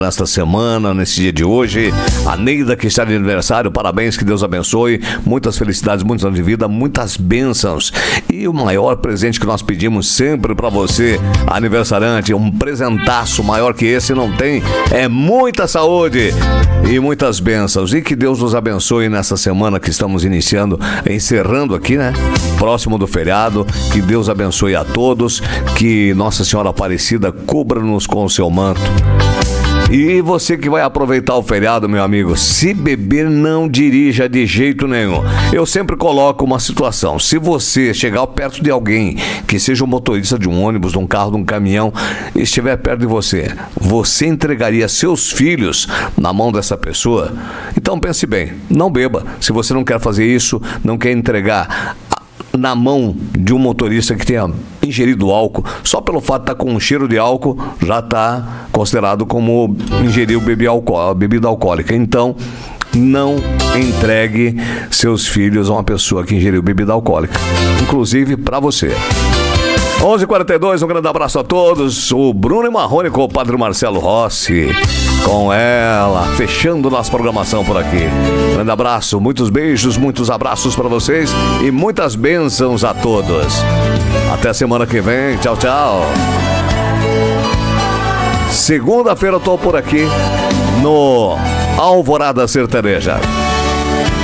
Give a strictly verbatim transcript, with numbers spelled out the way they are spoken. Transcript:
nesta semana, nesse dia de hoje. A Neida, que está de aniversário, parabéns, que Deus abençoe, muitas felicidades, muitos anos de vida, muitas bênçãos. E o maior presente que nós pedimos sempre para você, aniversariante, um presentaço maior que esse não tem, é muita saúde e muitas bênçãos. E que Deus nos abençoe nessa semana que estamos iniciando, encerrando aqui, né? Próximo do feriado, que Deus abençoe a todos, que Nossa Senhora Aparecida cubra-nos com o seu manto. E você que vai aproveitar o feriado, meu amigo, se beber, não dirija de jeito nenhum. Eu sempre coloco uma situação: se você chegar perto de alguém, que seja um motorista de um ônibus, de um carro, de um caminhão, e estiver perto de você, você entregaria seus filhos na mão dessa pessoa? Então pense bem, não beba. Se você não quer fazer isso, não quer entregar na mão de um motorista que tenha ingerido álcool, só pelo fato de estar com um cheiro de álcool, já está considerado como ingerir bebida alcoólica, bebida alcoólica. Então, não entregue seus filhos a uma pessoa que ingeriu bebida alcoólica, inclusive para você. onze e quarenta e dois, um grande abraço a todos. O Bruno e Marrone com o Padre Marcelo Rossi, com ela, fechando nossa programação por aqui. Grande abraço, muitos beijos, muitos abraços para vocês e muitas bênçãos a todos. Até semana que vem, tchau, tchau. Segunda-feira eu tô por aqui no Alvorada Sertaneja.